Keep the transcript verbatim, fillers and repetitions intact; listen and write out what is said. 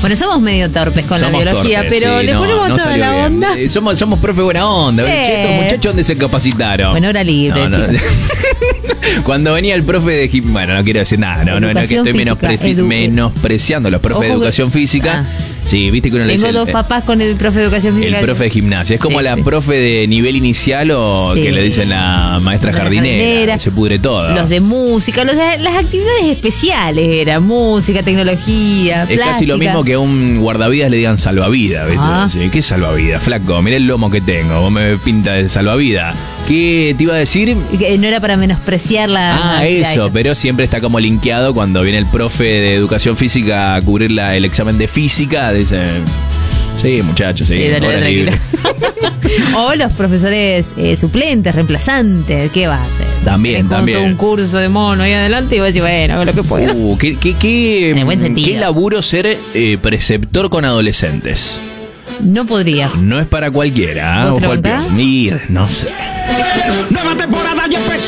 Bueno, somos medio torpes con somos la biología, torpes, pero sí, le no, ponemos no toda la bien. onda. Eh, Somos, somos profe buena onda. Sí. Che, estos muchachos, ¿dónde se capacitaron? Bueno, hora libre, No, no. chicos. Cuando venía el profe de gim- bueno, no quiero decir nada, no, no, no es que Educación estoy física, menospre- edu- menospreciando a los profes de Ojo que- educación física. Ah. Sí, viste que uno le Tengo dice dos el, papás con el profe de educación física. el profe de gimnasia. Es como Sí, la sí. profe de nivel inicial o Sí. que le dicen la maestra La jardinera. jardinera. Se pudre todo. Los de música, los de las actividades especiales eran música, tecnología, Es casi lo plástica. mismo que a un guardavidas le digan salvavidas, ¿viste? Ah. Sí, ¿qué salvavidas? Flaco, mirá el lomo que tengo, vos me pinta de salvavidas. ¿Qué te iba a decir? Que no era para menospreciar la... Ah, eso, pero siempre está como linkeado cuando viene el profe de educación física a cubrir la- el examen de física, dice... Sí, muchachos, sí, Sí, dale, hora tranquila. libre. O los profesores eh, suplentes, reemplazantes, ¿qué va a hacer? También, Tenés como también. todo un curso de mono ahí adelante y vos decís, bueno, hago lo que puedo. Uh, qué, qué, qué, En el buen sentido. qué laburo ser eh, preceptor con adolescentes. No podría. No es para cualquiera, ¿eh? ¿Vos te Ojo al bancás? pie. Mir, no sé. Nueva temporada ya empezó.